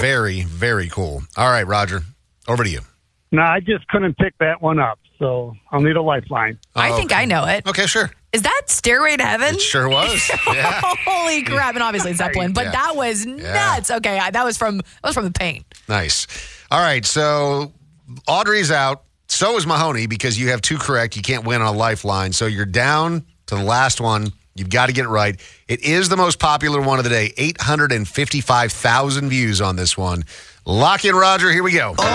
Very, very cool. All right, Roger, over to you. No, I just couldn't pick that one up, so I'll need a lifeline. I think I know it. Okay, sure. Is that Stairway to Heaven? It sure was. Yeah. Holy crap. And obviously Zeppelin, but that was nuts. Okay, that was from The Paint. Nice. All right, so Audrey's out. So is Mahoney because you have 2 correct. You can't win on a lifeline. So you're down to the last one. You've got to get it right. It is the most popular one of the day. 855,000 views on this one. Lock in, Roger. Here we go.